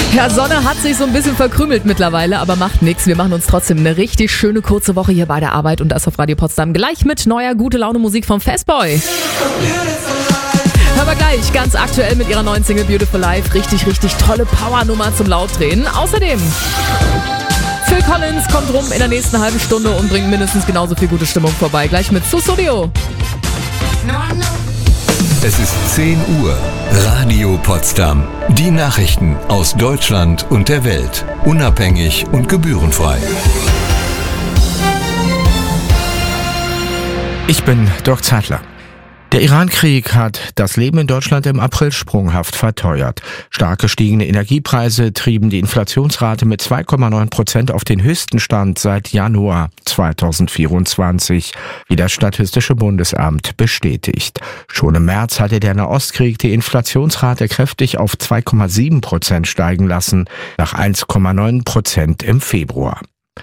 Ja, Sonne hat sich so ein bisschen verkrümelt mittlerweile, aber macht nichts. Wir machen uns trotzdem eine richtig schöne kurze Woche hier bei der Arbeit und das auf Radio Potsdam. Gleich mit neuer gute Laune Musik vom Fastboy. Hören wir gleich, ganz aktuell mit ihrer neuen Single Beautiful Life. Richtig, richtig tolle Powernummer zum Lautdrehen. Außerdem Phil Collins kommt rum in der nächsten halben Stunde und bringt mindestens genauso viel gute Stimmung vorbei. Gleich mit Sussudio. Es ist 10 Uhr. Radio Potsdam. Die Nachrichten aus Deutschland und der Welt. Unabhängig und gebührenfrei. Ich bin Dirk Zeitler. Der Iran-Krieg hat das Leben in Deutschland im April sprunghaft verteuert. Stark gestiegene Energiepreise trieben die Inflationsrate mit 2,9% auf den höchsten Stand seit Januar 2024, wie das Statistische Bundesamt bestätigt. Schon im März hatte der Nahostkrieg die Inflationsrate kräftig auf 2,7% steigen lassen, nach 1,9% im Februar.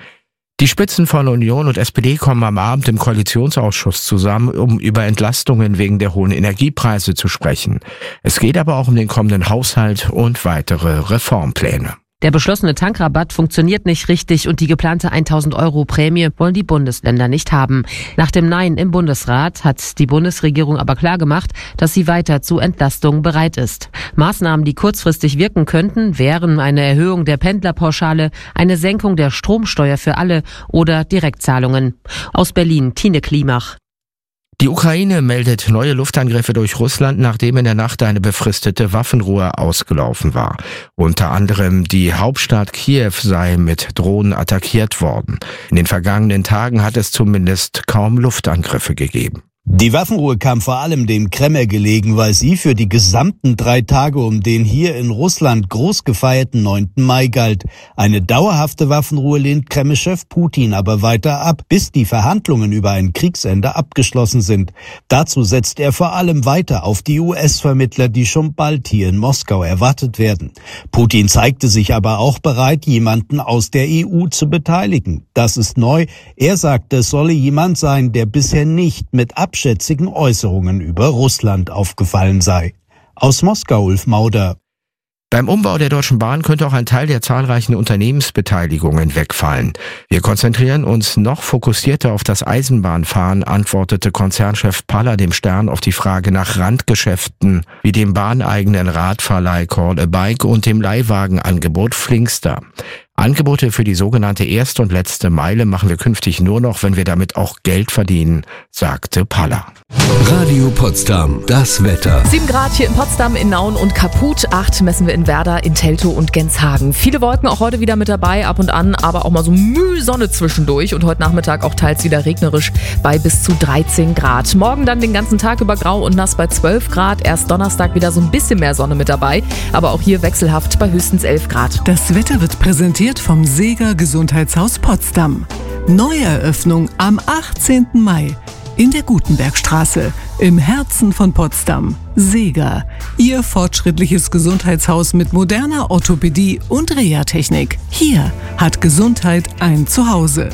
Die Spitzen von Union und SPD kommen am Abend im Koalitionsausschuss zusammen, um über Entlastungen wegen der hohen Energiepreise zu sprechen. Es geht aber auch um den kommenden Haushalt und weitere Reformpläne. Der beschlossene Tankrabatt funktioniert nicht richtig und die geplante 1.000 € Prämie wollen die Bundesländer nicht haben. Nach dem Nein im Bundesrat hat die Bundesregierung aber klargemacht, dass sie weiter zu Entlastungen bereit ist. Maßnahmen, die kurzfristig wirken könnten, wären eine Erhöhung der Pendlerpauschale, eine Senkung der Stromsteuer für alle oder Direktzahlungen. Aus Berlin, Tine Klimach. Die Ukraine meldet neue Luftangriffe durch Russland, nachdem in der Nacht eine befristete Waffenruhe ausgelaufen war. Unter anderem die Hauptstadt Kiew sei mit Drohnen attackiert worden. In den vergangenen Tagen hat es zumindest kaum Luftangriffe gegeben. Die Waffenruhe kam vor allem dem Kreml gelegen, weil sie für die gesamten 3 Tage um den hier in Russland groß gefeierten 9. Mai galt. Eine dauerhafte Waffenruhe lehnt Kreml-Chef Putin aber weiter ab, bis die Verhandlungen über ein Kriegsende abgeschlossen sind. Dazu setzt er vor allem weiter auf die US-Vermittler, die schon bald hier in Moskau erwartet werden. Putin zeigte sich aber auch bereit, jemanden aus der EU zu beteiligen. Das ist neu. Er sagte, es solle jemand sein, der bisher nicht mit abschätzigen Äußerungen über Russland aufgefallen sei. Aus Moskau, Ulf Mauder. Beim Umbau der Deutschen Bahn könnte auch ein Teil der zahlreichen Unternehmensbeteiligungen wegfallen. Wir konzentrieren uns noch fokussierter auf das Eisenbahnfahren, antwortete Konzernchef Paller dem Stern auf die Frage nach Randgeschäften wie dem bahneigenen Radverleih Call a Bike und dem Leihwagenangebot Flinkster. Angebote für die sogenannte erste und letzte Meile machen wir künftig nur noch, wenn wir damit auch Geld verdienen, sagte Paller. Radio Potsdam, das Wetter. 7 Grad hier in Potsdam, in Nauen und Kaput. 8 messen wir in Werder, in Teltow und Genshagen. Viele Wolken auch heute wieder mit dabei, ab und an, aber auch mal so Sonne zwischendurch. Und heute Nachmittag auch teils wieder regnerisch bei bis zu 13 Grad. Morgen dann den ganzen Tag über grau und nass bei 12 Grad. Erst Donnerstag wieder so ein bisschen mehr Sonne mit dabei. Aber auch hier wechselhaft bei höchstens 11 Grad. Das Wetter wird präsentiert vom Seeger Gesundheitshaus Potsdam. Neueröffnung am 18. Mai in der Gutenbergstraße im Herzen von Potsdam. Seeger, Ihr fortschrittliches Gesundheitshaus mit moderner Orthopädie und Reha-Technik. Hier hat Gesundheit ein Zuhause.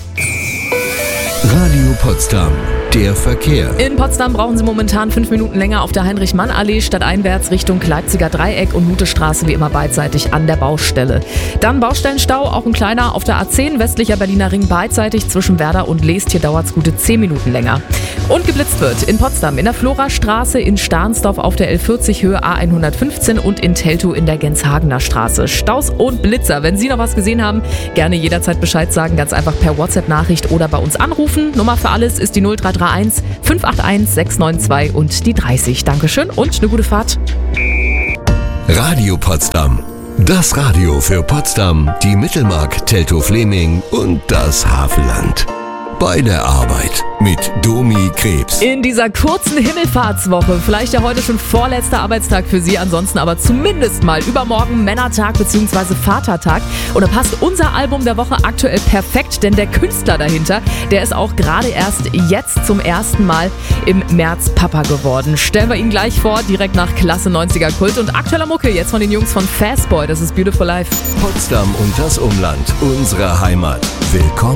Radio Potsdam, der Verkehr. In Potsdam brauchen Sie momentan 5 Minuten länger auf der Heinrich-Mann-Allee stadteinwärts Richtung Leipziger Dreieck und Luthestraße wie immer beidseitig an der Baustelle. Dann Baustellenstau, auch ein kleiner auf der A10 westlicher Berliner Ring beidseitig zwischen Werder und Leest. Hier dauert es gute 10 Minuten länger. Und geblitzt wird in Potsdam in der Florastraße, in Stahnsdorf auf der L40 Höhe A115 und in Teltow in der Genshagener Straße. Staus und Blitzer. Wenn Sie noch was gesehen haben, gerne jederzeit Bescheid sagen, ganz einfach per WhatsApp-Nachricht oder bei uns anrufen. Nummer für alles ist die 0331 581 692 und die 30. Dankeschön und eine gute Fahrt. Radio Potsdam, das Radio für Potsdam, die Mittelmark, Teltow-Fleming und das Havelland. Bei der Arbeit mit Domi Krebs. In dieser kurzen Himmelfahrtswoche, vielleicht ja heute schon vorletzter Arbeitstag für Sie, ansonsten aber zumindest mal übermorgen Männertag bzw. Vatertag. Und da passt unser Album der Woche aktuell perfekt, denn der Künstler dahinter, der ist auch gerade erst jetzt zum ersten Mal im März Papa geworden. Stellen wir ihn gleich vor, direkt nach Klasse 90er Kult und aktueller Mucke jetzt von den Jungs von Fastboy, das ist Beautiful Life. Potsdam und das Umland, unsere Heimat. Willkommen.